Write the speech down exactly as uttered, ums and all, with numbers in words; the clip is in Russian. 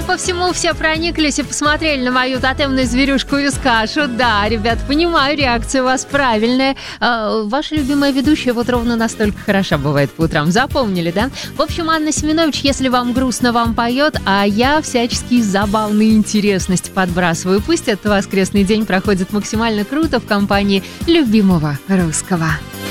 по всему, все прониклись и посмотрели на мою тотемную зверюшку Вискашу. Да, ребят, понимаю, реакция у вас правильная. А, ваша любимая ведущая вот ровно настолько хороша бывает по утрам. Запомнили, да? В общем, Анна Семенович, если вам грустно, вам поет, а я всяческие забавные интересности подбрасываю. Пусть этот воскресный день проходит максимально круто в компании любимого русского.